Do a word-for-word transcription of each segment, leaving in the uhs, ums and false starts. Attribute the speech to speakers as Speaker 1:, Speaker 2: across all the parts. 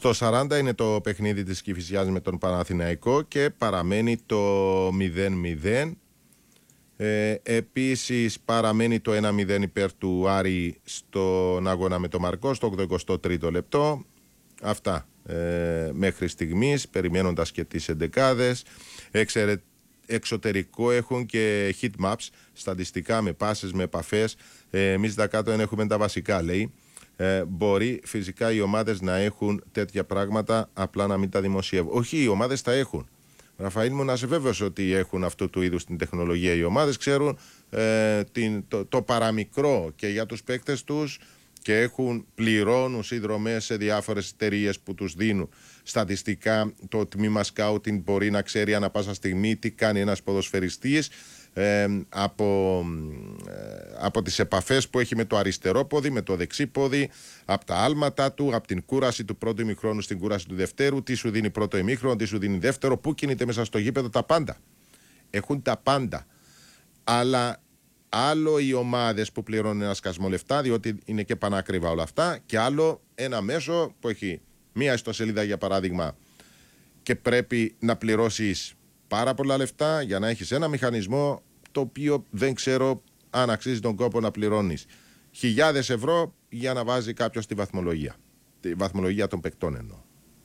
Speaker 1: Στο σαράντα είναι το παιχνίδι της Κηφισιάς με τον Παναθηναϊκό και παραμένει το μηδέν μηδέν. Ε, επίσης παραμένει το ένα μηδέν υπέρ του Άρη στον αγώνα με τον Μαρκό στο ογδοηκοστό τρίτο λεπτό. Αυτά ε, μέχρι στιγμής, περιμένοντας και τις εντεκάδες. Εξαιρε, εξωτερικό έχουν και heat maps, στατιστικά με πάσες, με επαφές. ε, εμείς τα κάτω έχουμε τα βασικά, λέει. Ε, μπορεί φυσικά οι ομάδες να έχουν τέτοια πράγματα, απλά να μην τα δημοσιεύουν. Όχι, οι ομάδες τα έχουν. Ραφαήλ μου, να είσαι βέβαιος ότι έχουν αυτού του είδους την τεχνολογία. Οι ομάδες ξέρουν ε, την, το, το παραμικρό και για τους παίκτες τους και έχουν, πληρώνουν συνδρομές σε διάφορες εταιρείες που τους δίνουν στατιστικά. Το τμήμα σκάουτινγκ μπορεί να ξέρει ανά πάσα στιγμή τι κάνει ένας ποδοσφαιριστής ε, από, ε, από τις επαφές που έχει με το αριστερό πόδι, με το δεξί πόδι, από τα άλματα του, από την κούραση του πρώτου ημιχρόνου στην κούραση του δευτέρου, τι σου δίνει πρώτο ημίχρονο, τι σου δίνει δεύτερο, πού κινείται μέσα στο γήπεδο, τα πάντα. Έχουν τα πάντα. Αλλά άλλο οι ομάδες που πληρώνουν ένα σκασμό λεφτά, διότι είναι και πανάκριβα όλα αυτά, και άλλο ένα μέσο που έχει μία ιστοσελίδα για παράδειγμα και πρέπει να πληρώσεις πάρα πολλά λεφτά για να έχεις ένα μηχανισμό το οποίο δεν ξέρω αν αξίζει τον κόπο να πληρώνεις χιλιάδες ευρώ για να βάζει κάποιος τη βαθμολογία. Τη βαθμολογία των παικτών εννοώ.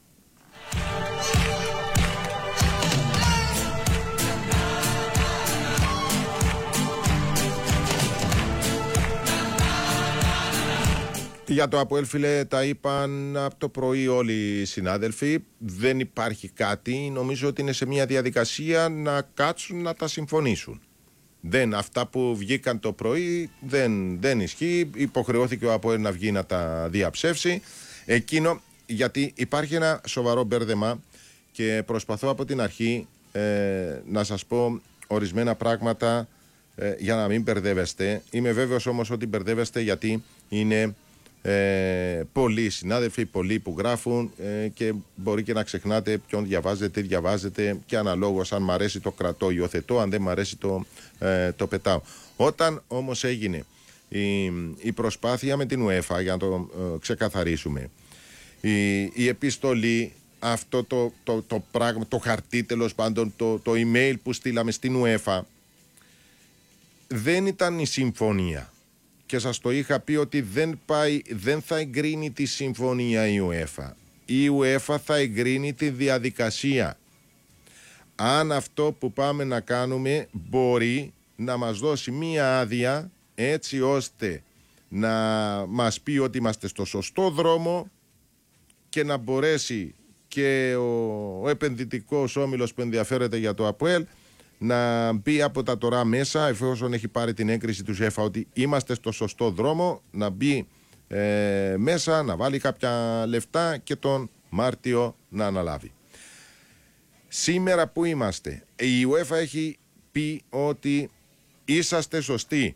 Speaker 1: Για το ΑΠΟΕΛ, φίλε, τα είπαν από το πρωί όλοι οι συνάδελφοι. Δεν υπάρχει κάτι. Νομίζω ότι είναι σε μια διαδικασία να κάτσουν να τα συμφωνήσουν. Δεν, αυτά που βγήκαν το πρωί δεν, δεν ισχύει. Υποχρεώθηκε ο ΑΠΟΕΛ να βγει να τα διαψεύσει. Εκείνο, γιατί υπάρχει ένα σοβαρό μπέρδεμα και προσπαθώ από την αρχή ε, να σας πω ορισμένα πράγματα ε, για να μην μπερδεύεστε. Είμαι βέβαιος όμως ότι μπερδεύεστε γιατί είναι Ε, πολλοί συνάδελφοι, πολλοί που γράφουν ε, και μπορεί και να ξεχνάτε ποιον διαβάζετε, τι διαβάζετε και αναλόγως αν μ' αρέσει το κρατώ, υιοθετώ, αν δεν μ' αρέσει το, ε, το πετάω. Όταν όμως έγινε η, η προσπάθεια με την UEFA, για να το ε, ξεκαθαρίσουμε, η, η επιστολή, αυτό το, το, το πράγμα, το χαρτί τέλος πάντων, το, το email που στείλαμε στην UEFA, δεν ήταν η συμφωνία. Και σας το είχα πει ότι δεν, πάει, δεν θα εγκρίνει τη συμφωνία η UEFA. Η UEFA θα εγκρίνει τη διαδικασία. Αν αυτό που πάμε να κάνουμε μπορεί να μας δώσει μία άδεια έτσι ώστε να μας πει ότι είμαστε στο σωστό δρόμο και να μπορέσει και ο, ο επενδυτικός όμιλος που ενδιαφέρεται για το ΑΠΟΕΛ να μπει από τα τώρα μέσα, εφόσον έχει πάρει την έγκριση του ΖΕΦΑ ότι είμαστε στο σωστό δρόμο, να μπει ε, μέσα, να βάλει κάποια λεφτά και τον Μάρτιο να αναλάβει. Σήμερα που είμαστε, η UEFA έχει πει ότι είσαστε σωστοί.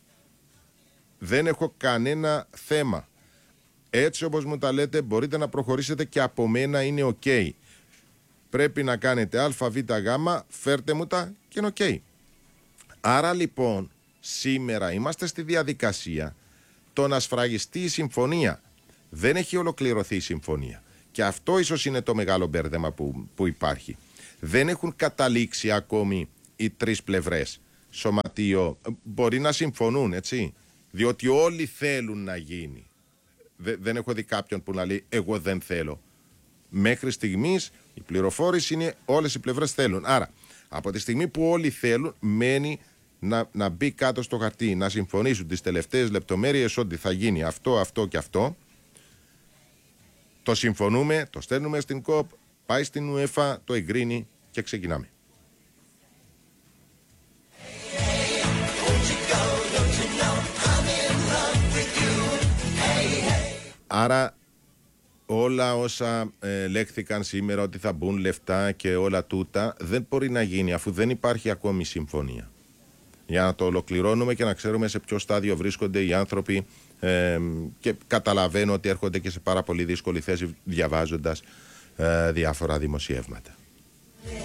Speaker 1: Δεν έχω κανένα θέμα. Έτσι όπως μου τα λέτε μπορείτε να προχωρήσετε και από μένα είναι οκ. Okay. Πρέπει να κάνετε α, β, γ, φέρτε μου τα και είναι οκ. Okay. Άρα λοιπόν σήμερα είμαστε στη διαδικασία το να σφραγιστεί η συμφωνία. Δεν έχει ολοκληρωθεί η συμφωνία. Και αυτό ίσως είναι το μεγάλο μπέρδεμα που, που υπάρχει. Δεν έχουν καταλήξει ακόμη οι τρεις πλευρές. Σωματείο, μπορεί να συμφωνούν, έτσι, διότι όλοι θέλουν να γίνει. Δε, δεν έχω δει κάποιον που να λέει εγώ δεν θέλω. Μέχρι στιγμής η πληροφόρηση είναι όλες οι πλευρές θέλουν. Άρα από τη στιγμή που όλοι θέλουν μένει να, να μπει κάτω στο χαρτί, να συμφωνήσουν τις τελευταίες λεπτομέρειες ότι θα γίνει αυτό, αυτό και αυτό. Το συμφωνούμε, το στέλνουμε στην ΚΟΠ, πάει στην UEFA, το εγκρίνει και ξεκινάμε. Άρα όλα όσα ε, λέχθηκαν σήμερα ότι θα μπουν λεφτά και όλα τούτα δεν μπορεί να γίνει αφού δεν υπάρχει ακόμη συμφωνία. Για να το ολοκληρώνουμε και να ξέρουμε σε ποιο στάδιο βρίσκονται οι άνθρωποι ε, και καταλαβαίνω ότι έρχονται και σε πάρα πολύ δύσκολη θέση διαβάζοντας ε, διάφορα δημοσιεύματα.